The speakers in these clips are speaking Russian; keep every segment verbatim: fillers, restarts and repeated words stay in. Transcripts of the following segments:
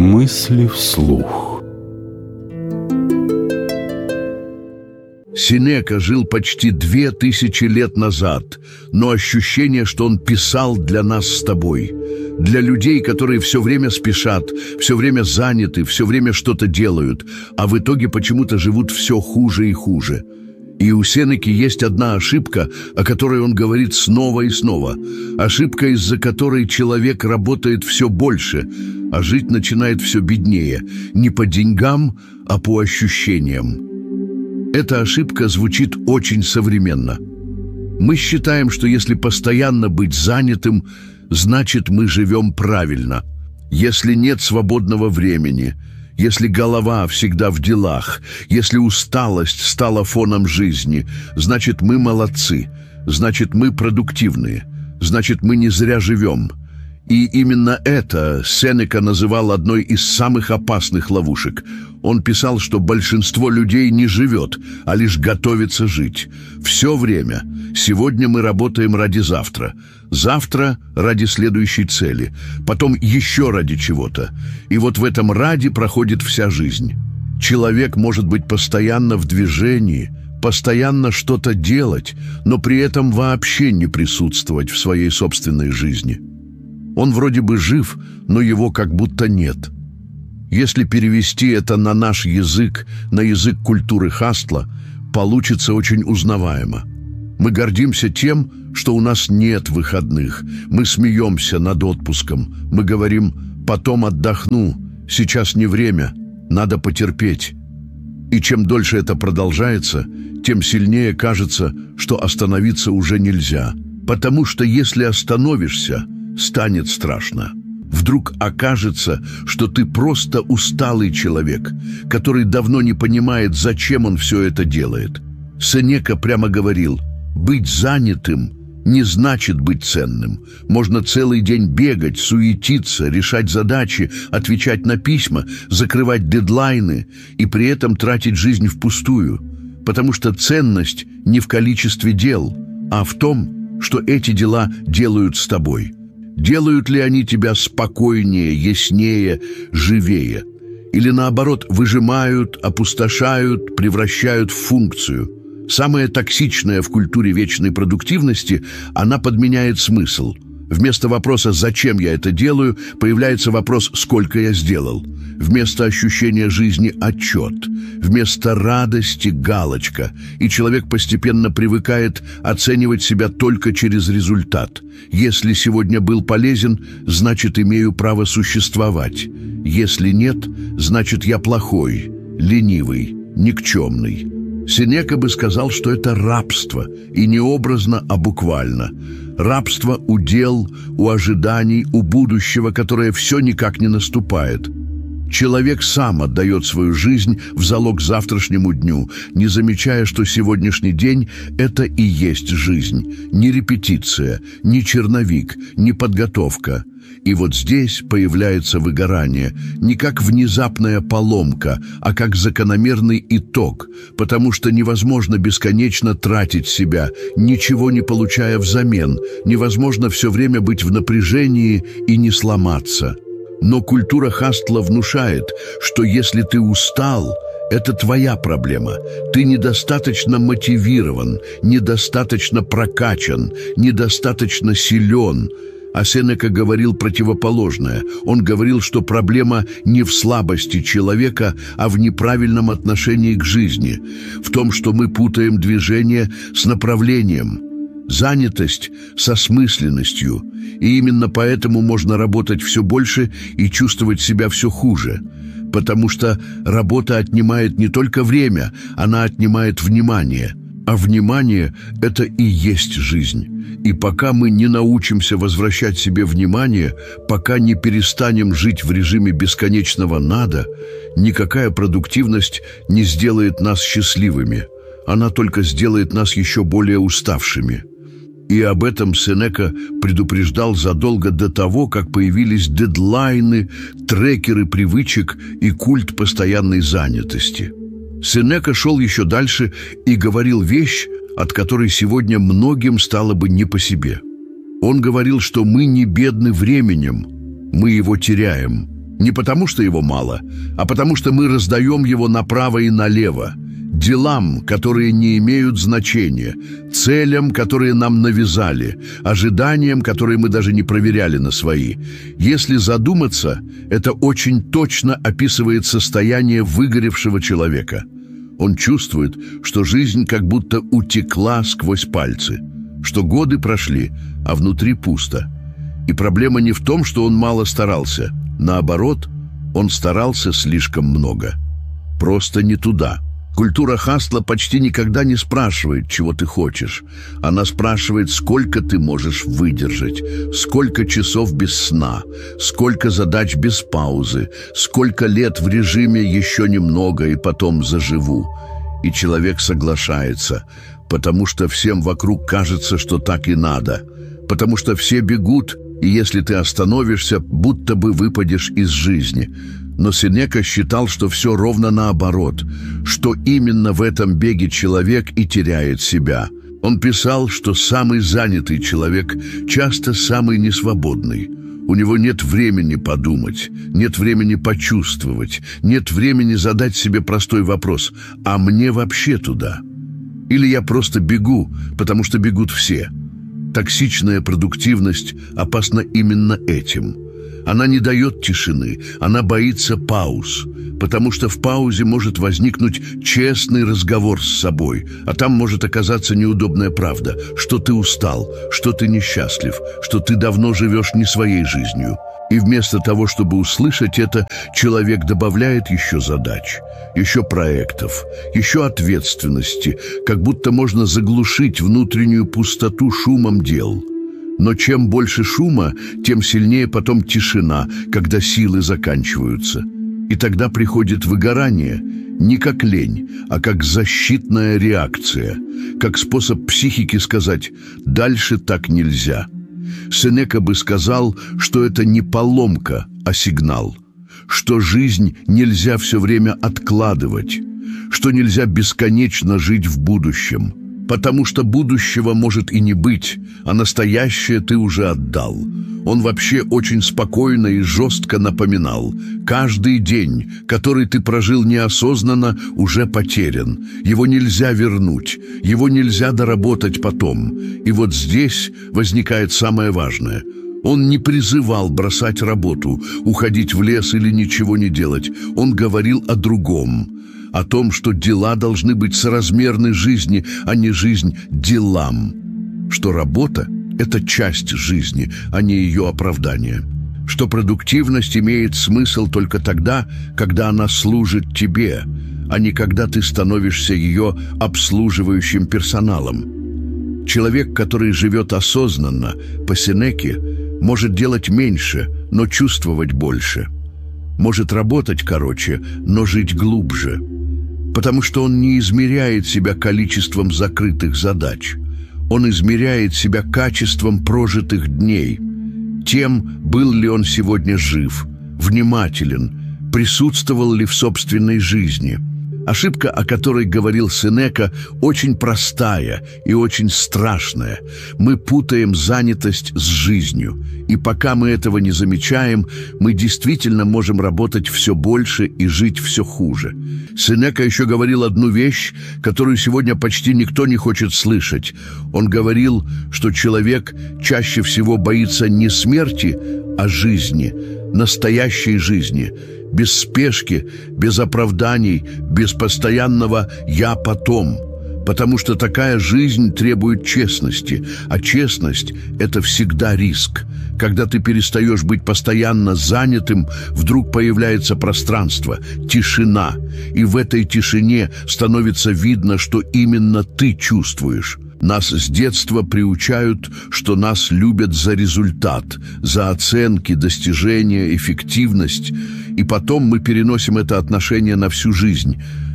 Мысли вслух. Сенека жил почти две тысячи лет назад, но ощущение, что он писал для нас с тобой, для людей, которые все время спешат, все время заняты, все время что-то делают, а в итоге почему-то живут все хуже и хуже. И у Сенеки есть одна ошибка, о которой он говорит снова и снова. Ошибка, из-за которой человек работает все больше, а жить начинает все беднее. Не по деньгам, а по ощущениям. Эта ошибка звучит очень современно. Мы считаем, что если постоянно быть занятым, значит, мы живем правильно. Если нет свободного времени, если голова всегда в делах, если усталость стала фоном жизни, значит, мы молодцы, значит, мы продуктивные, значит, мы не зря живем. И именно это Сенека называл одной из самых опасных ловушек. Он писал, что большинство людей не живет, а лишь готовится жить. Все время. Сегодня мы работаем ради завтра. Завтра ради следующей цели. Потом еще ради чего-то. И вот в этом ради проходит вся жизнь. Человек может быть постоянно в движении, постоянно что-то делать, но при этом вообще не присутствовать в своей собственной жизни. Он вроде бы жив, но его как будто нет. Если перевести это на наш язык, на язык культуры хастла, получится очень узнаваемо. Мы гордимся тем, что у нас нет выходных. Мы смеемся над отпуском. Мы говорим: «Потом отдохну, сейчас не время, надо потерпеть». И чем дольше это продолжается, тем сильнее кажется, что остановиться уже нельзя. Потому что если остановишься, станет страшно. Вдруг окажется, что ты просто усталый человек, который давно не понимает, зачем он все это делает. Сенека прямо говорил: быть занятым не значит быть ценным. Можно целый день бегать, суетиться, решать задачи, отвечать на письма, закрывать дедлайны и при этом тратить жизнь впустую. Потому что ценность не в количестве дел, а в том, что эти дела делают с тобой. Делают ли они тебя спокойнее, яснее, живее? Или наоборот, выжимают, опустошают, превращают в функцию? Самое токсичное в культуре вечной продуктивности – она подменяет смысл. Вместо вопроса «зачем я это делаю?» появляется вопрос «сколько я сделал?». Вместо ощущения жизни – отчет. Вместо радости – галочка. И человек постепенно привыкает оценивать себя только через результат. Если сегодня был полезен, значит, имею право существовать. Если нет, значит, я плохой, ленивый, никчемный. Сенека бы сказал, что это рабство, и не образно, а буквально. Рабство у дел, у ожиданий, у будущего, которое все никак не наступает. Человек сам отдает свою жизнь в залог завтрашнему дню, не замечая, что сегодняшний день – это и есть жизнь. Не репетиция, не черновик, не подготовка. И вот здесь появляется выгорание не как внезапная поломка, а как закономерный итог, потому что невозможно бесконечно тратить себя, ничего не получая взамен, невозможно все время быть в напряжении и не сломаться. Но культура хастла внушает, что если ты устал, это твоя проблема. Ты недостаточно мотивирован, недостаточно прокачан, недостаточно силен. А Сенека говорил противоположное. Он говорил, что проблема не в слабости человека, а в неправильном отношении к жизни, в том, что мы путаем движение с направлением, занятость со смысленностью. И именно поэтому можно работать все больше и чувствовать себя все хуже. Потому что работа отнимает не только время, она отнимает внимание. А внимание – это и есть жизнь. И пока мы не научимся возвращать себе внимание, пока не перестанем жить в режиме бесконечного «надо», никакая продуктивность не сделает нас счастливыми. Она только сделает нас еще более уставшими. И об этом Сенека предупреждал задолго до того, как появились дедлайны, трекеры привычек и культ постоянной занятости. Сенека шел еще дальше и говорил вещь, от которой сегодня многим стало бы не по себе. Он говорил, что мы не бедны временем, мы его теряем. Не потому, что его мало, а потому, что мы раздаем его направо и налево. Делам, которые не имеют значения, целям, которые нам навязали, ожиданиям, которые мы даже не проверяли на свои. Если задуматься, это очень точно описывает состояние выгоревшего человека. Он чувствует, что жизнь как будто утекла сквозь пальцы, что годы прошли, а внутри пусто. И проблема не в том, что он мало старался. Наоборот, он старался слишком много. Просто не туда. Культура хастла почти никогда не спрашивает, чего ты хочешь. Она спрашивает, сколько ты можешь выдержать, сколько часов без сна, сколько задач без паузы, сколько лет в режиме «еще немного и потом заживу». И человек соглашается, потому что всем вокруг кажется, что так и надо, потому что все бегут, и если ты остановишься, будто бы выпадешь из жизни. Но Сенека считал, что все ровно наоборот, что именно в этом беге человек и теряет себя. Он писал, что самый занятый человек часто самый несвободный. У него нет времени подумать, нет времени почувствовать, нет времени задать себе простой вопрос: «А мне вообще туда?» Или «Я просто бегу, потому что бегут все». Токсичная продуктивность опасна именно этим. Она не дает тишины, она боится пауз, потому что в паузе может возникнуть честный разговор с собой, а там может оказаться неудобная правда, что ты устал, что ты несчастлив, что ты давно живешь не своей жизнью. И вместо того, чтобы услышать это, человек добавляет еще задач, еще проектов, еще ответственности, как будто можно заглушить внутреннюю пустоту шумом дел. Но чем больше шума, тем сильнее потом тишина, когда силы заканчиваются. И тогда приходит выгорание не как лень, а как защитная реакция, как способ психики сказать «дальше так нельзя». Сенека бы сказал, что это не поломка, а сигнал, что жизнь нельзя все время откладывать, что нельзя бесконечно жить в будущем, потому что будущего может и не быть, а настоящее ты уже отдал. Он вообще очень спокойно и жестко напоминал: каждый день, который ты прожил неосознанно, уже потерян. Его нельзя вернуть, его нельзя доработать потом. И вот здесь возникает самое важное. Он не призывал бросать работу, уходить в лес или ничего не делать. Он говорил о другом. О том, что дела должны быть соразмерны жизни, а не жизнь делам. Что работа – это часть жизни, а не ее оправдание. Что продуктивность имеет смысл только тогда, когда она служит тебе, а не когда ты становишься ее обслуживающим персоналом. Человек, который живет осознанно, по Сенеке, может делать меньше, но чувствовать больше. Может работать короче, но жить глубже. Потому что он не измеряет себя количеством закрытых задач. Он измеряет себя качеством прожитых дней. Тем, был ли он сегодня жив, внимателен, присутствовал ли в собственной жизни. Ошибка, о которой говорил Сенека, очень простая и очень страшная. Мы путаем занятость с жизнью. И пока мы этого не замечаем, мы действительно можем работать все больше и жить все хуже. Сенека еще говорил одну вещь, которую сегодня почти никто не хочет слышать. Он говорил, что человек чаще всего боится не смерти, а жизни, настоящей жизни, без спешки, без оправданий, без постоянного «я потом». Потому что такая жизнь требует честности, а честность – это всегда риск. Когда ты перестаешь быть постоянно занятым, вдруг появляется пространство, тишина, и в этой тишине становится видно, что именно ты чувствуешь. Нас с детства приучают, что нас любят за результат, за оценки, достижения, эффективность, и потом мы переносим это отношение на всю жизнь.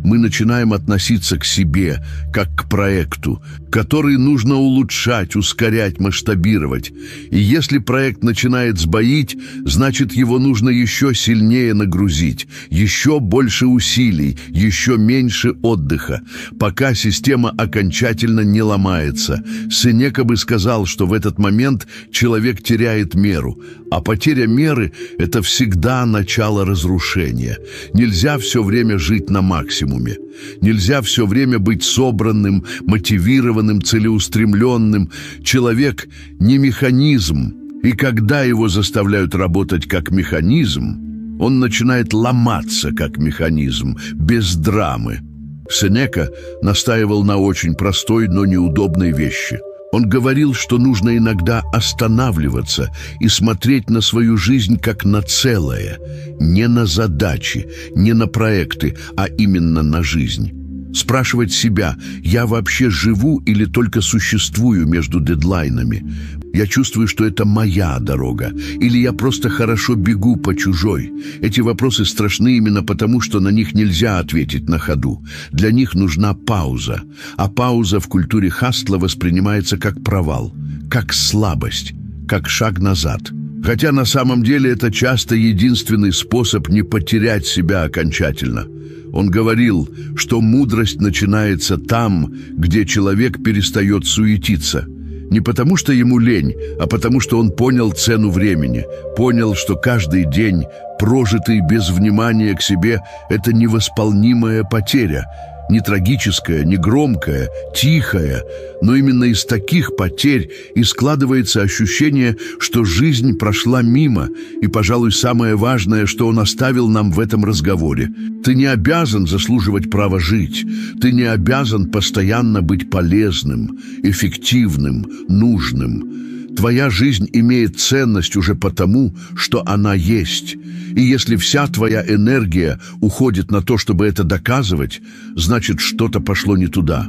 мы начинаем относиться к себе как к проекту, который нужно улучшать, ускорять, масштабировать. И если проект начинает сбоить, значит, его нужно еще сильнее нагрузить, еще больше усилий, еще меньше отдыха, пока система окончательно не ломается. Сенека бы сказал, что в этот момент человек теряет меру, а потеря меры – это всегда начало разрушения. Нельзя все время жить на максимуме. Нельзя все время быть собранным, мотивированным, целеустремленным. Человек не механизм, и когда его заставляют работать как механизм, он начинает ломаться как механизм, без драмы. Сенека настаивал на очень простой, но неудобной вещи. Он говорил, что нужно иногда останавливаться и смотреть на свою жизнь как на целое, не на задачи, не на проекты, а именно на жизнь. Спрашивать себя: я вообще живу или только существую между дедлайнами? Я чувствую, что это моя дорога, или я просто хорошо бегу по чужой? Эти вопросы страшны именно потому, что на них нельзя ответить на ходу. Для них нужна пауза, а пауза в культуре хастла воспринимается как провал, как слабость, как шаг назад. Хотя на самом деле это часто единственный способ не потерять себя окончательно. Он говорил, что мудрость начинается там, где человек перестает суетиться. Не потому, что ему лень, а потому, что он понял цену времени, понял, что каждый день, прожитый без внимания к себе, это невосполнимая потеря. Не трагическая, не громкая, тихая, но именно из таких потерь и складывается ощущение, что жизнь прошла мимо, и, пожалуй, самое важное, что он оставил нам в этом разговоре. Ты не обязан заслуживать права жить, ты не обязан постоянно быть полезным, эффективным, нужным. Твоя жизнь имеет ценность уже потому, что она есть. И если вся твоя энергия уходит на то, чтобы это доказывать, значит, что-то пошло не туда.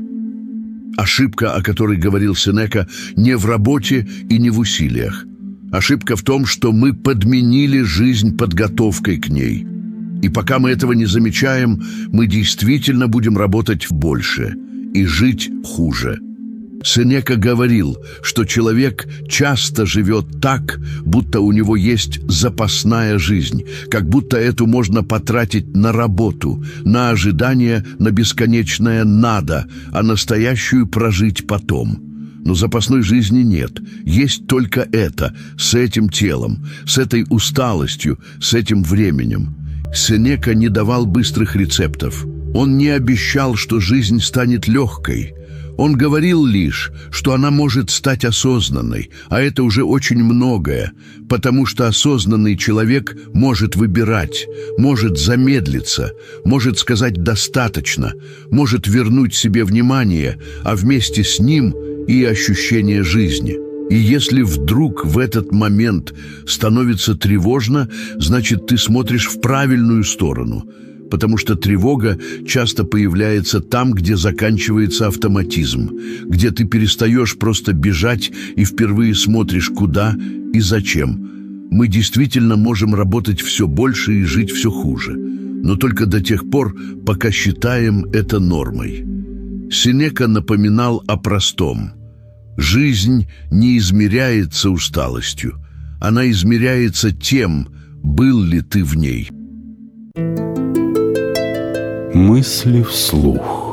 Ошибка, о которой говорил Сенека, не в работе и не в усилиях. Ошибка в том, что мы подменили жизнь подготовкой к ней. И пока мы этого не замечаем, мы действительно будем работать больше и жить хуже. Сенека говорил, что человек часто живет так, будто у него есть запасная жизнь, как будто эту можно потратить на работу, на ожидание, на бесконечное «надо», а настоящую прожить потом. Но запасной жизни нет, есть только это, с этим телом, с этой усталостью, с этим временем. Сенека не давал быстрых рецептов. Он не обещал, что жизнь станет легкой. Он говорил лишь, что она может стать осознанной, а это уже очень многое, потому что осознанный человек может выбирать, может замедлиться, может сказать «достаточно», может вернуть себе внимание, а вместе с ним и ощущение жизни. И если вдруг в этот момент становится тревожно, значит, ты смотришь в правильную сторону, потому что тревога часто появляется там, где заканчивается автоматизм, где ты перестаешь просто бежать и впервые смотришь, куда и зачем. Мы действительно можем работать все больше и жить все хуже, но только до тех пор, пока считаем это нормой. Сенека напоминал о простом. Жизнь не измеряется усталостью, она измеряется тем, был ли ты в ней. Мысли вслух.